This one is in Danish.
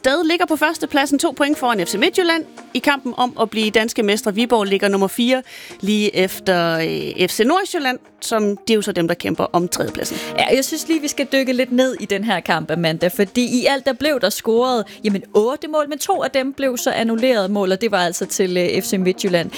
Sted ligger på førstepladsen, 2 point foran FC Midtjylland. I kampen om at blive danske mestre, Viborg ligger nummer 4, lige efter FC Nordsjælland, som det er jo så dem, der kæmper om tredjepladsen. Ja, jeg synes lige, vi skal dykke lidt ned i den her kamp, Amanda, fordi i alt der blev der scoret 8 mål, men 2 af dem blev så annulleret mål, og det var altså til FC Midtjylland.